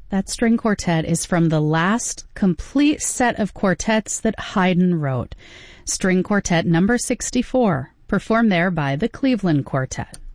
That string quartet is from the last complete set of quartets that Haydn wrote. String Quartet number 64, performed there by the Cleveland Quartet.